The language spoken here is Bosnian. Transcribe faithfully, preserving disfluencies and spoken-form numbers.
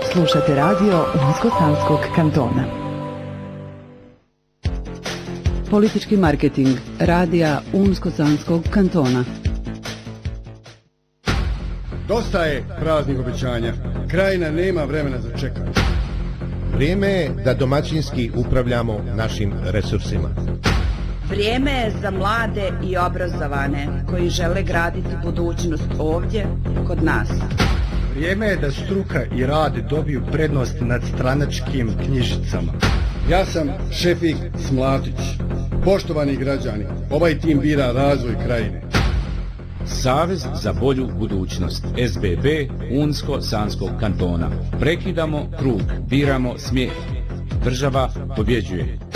Slušate radio Unsko-Sanskog kantona. Politički marketing radija Unsko-Sanskog kantona. Dosta je praznih obećanja. Krajina nema vremena za čekanje. Vrijeme je da domaćinski upravljamo našim resursima. Vrijeme je za mlade i obrazovane koji žele graditi budućnost ovdje, kod nas. Vrijeme je da struka i rad dobiju prednost nad stranačkim knjižicama. Ja sam Šefik Smlatić. Poštovani građani, ovaj tim bira razvoj krajine. Savez za bolju budućnost. S B B Unsko-Sanskog kantona. Prekidamo krug, biramo smjer. Država pobjeđuje.